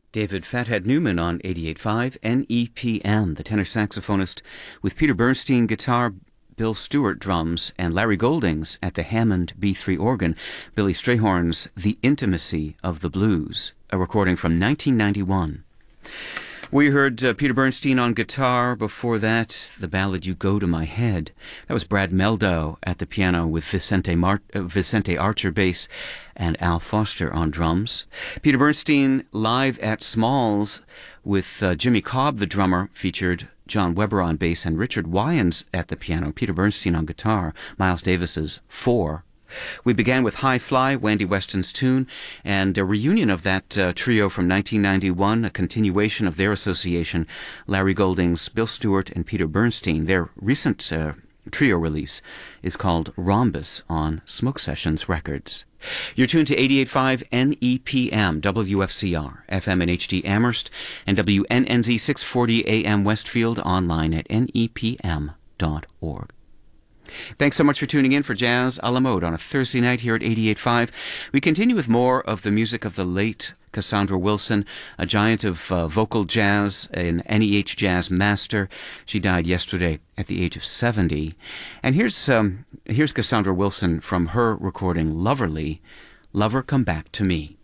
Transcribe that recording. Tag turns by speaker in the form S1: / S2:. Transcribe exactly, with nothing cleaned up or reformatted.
S1: David Fathead Newman on eighty-eight point five N E P M, the tenor saxophonist with Peter Bernstein guitar, Bill Stewart drums, and Larry Goldings at the Hammond B three organ, Billy Strayhorn's The Intimacy of the Blues, a recording from nineteen ninety-one. We heard uh, Peter Bernstein on guitar. Before that, the ballad You Go to My Head. That was Brad Meldo at the piano with Vicente, Mar- uh, Vicente Archer bass and Al Foster on drums. Peter Bernstein live at Smalls with uh, Jimmy Cobb, the drummer, featured John Weber on bass and Richard Wyans at the piano, Peter Bernstein on guitar, Miles Davis's Four. We began with High Fly, Wendy Weston's tune, and a reunion of that uh, trio from nineteen ninety-one, a continuation of their association, Larry Goldings, Bill Stewart, and Peter Bernstein. Their recent uh, trio release is called Rhombus on Smoke Sessions Records. You're tuned to eighty-eight point five N E P M, W F C R, F M and H D Amherst, and W N N Z six forty A M Westfield, online at N E P M dot org. Thanks so much for tuning in for Jazz a la Mode on a Thursday night here at eighty-eight point five. We continue with more of the music of the late Cassandra Wilson, a giant of uh, vocal jazz, an N E H jazz master. She died yesterday at the age of seventy. And here's um, here's Cassandra Wilson from her recording Loverly, Lover Come Back to Me.